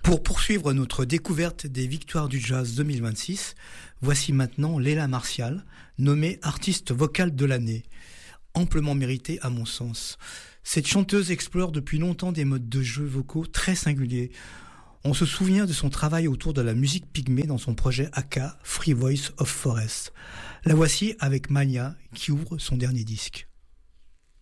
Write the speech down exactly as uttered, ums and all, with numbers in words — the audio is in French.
Pour poursuivre notre découverte des victoires du jazz deux mille vingt-six, voici maintenant Léla Martial, nommée artiste vocale de l'année. Amplement méritée à mon sens. Cette chanteuse explore depuis longtemps des modes de jeu vocaux très singuliers. On se souvient de son travail autour de la musique pygmée dans son projet A K, Free Voice of Forest. La voici avec Mania, qui ouvre son dernier disque.